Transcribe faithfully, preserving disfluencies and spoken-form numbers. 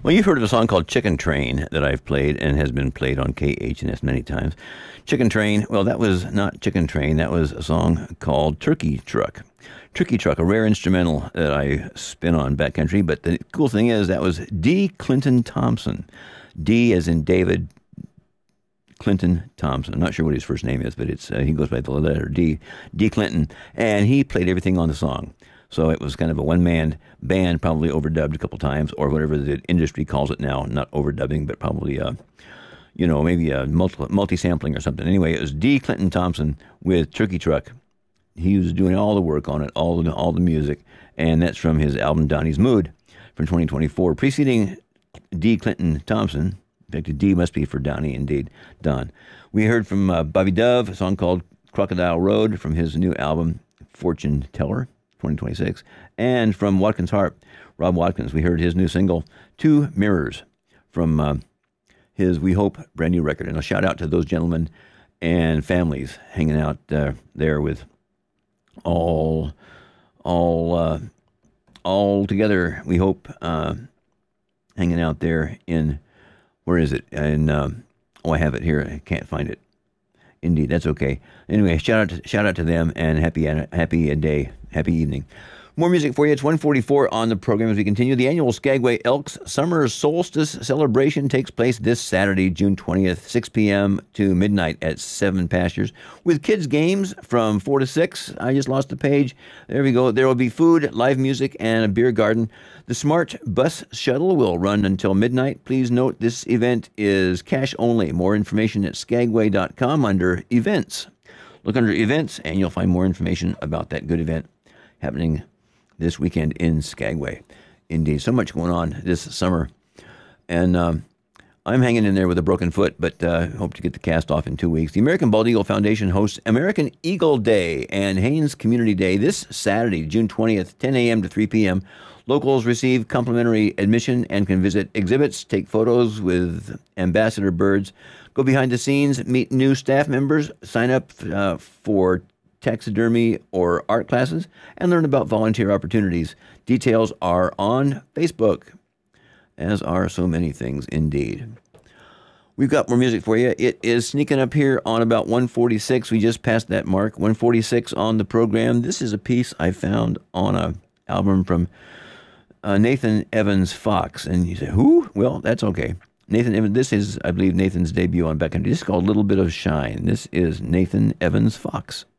Well, you've heard of a song called Chicken Train that I've played and has been played on K H N S many times. Chicken Train, well, that was not Chicken Train. That was a song called Turkey Truck. Turkey Truck, a rare instrumental that I spin on backcountry. But the cool thing is that was D. Clinton Thompson. D as in David, Clinton Thompson. I'm not sure what his first name is, but it's uh, he goes by the letter D. D. Clinton. And he played everything on the song. So it was kind of a one-man band, probably overdubbed a couple times, or whatever the industry calls it now. Not overdubbing, but probably, uh, you know, maybe a multi- multi-sampling or something. Anyway, it was D. Clinton Thompson with Turkey Truck. He was doing all the work on it, all the, all the music, and that's from his album Donnie's Mood from twenty twenty-four. Preceding D. Clinton Thompson, in fact, D must be for Donnie, indeed, Don. We heard from uh, Bobby Dove, a song called Crocodile Road from his new album Fortune Teller, twenty twenty-six. And from Watkins Harp, Rob Watkins, we heard his new single, Two Mirrors, from uh, his, we hope, brand new record. And a shout out to those gentlemen and families hanging out uh, there with all, all, uh, all together, we hope, uh, hanging out there in, where is it? In, um, oh, I have it here. I can't find it. Indeed, that's okay. Anyway, shout out to, shout out to them, and happy happy day, happy evening. More music for you. It's one forty-four on the program as we continue. The annual Skagway Elks Summer Solstice Celebration takes place this Saturday, June twentieth, six p.m. to midnight at Seven Pastures, with kids' games from four to six. I just lost the page. There we go. There will be food, live music, and a beer garden. The Smart Bus Shuttle will run until midnight. Please note this event is cash only. More information at skagway dot com under events. Look under events, and you'll find more information about that good event happening this weekend in Skagway. Indeed, so much going on this summer. And um, I'm hanging in there with a broken foot, but uh, hope to get the cast off in two weeks. The American Bald Eagle Foundation hosts American Eagle Day and Haines Community Day this Saturday, June twentieth, ten a.m. to three p.m. Locals receive complimentary admission and can visit exhibits, take photos with ambassador birds, go behind the scenes, meet new staff members, sign up uh, for taxidermy or art classes, and learn about volunteer opportunities. Details are on Facebook, as are so many things indeed. We've got more music for you. It is sneaking up here on about one forty-six. We just passed that mark, one forty-six on the program. This is a piece I found on a album from uh, Nathan Evans Fox. And you say, who? Well, that's okay. Nathan Evans, this is, I believe, Nathan's debut on Backcountry. This is called Little Bit of Shine. This is Nathan Evans Fox.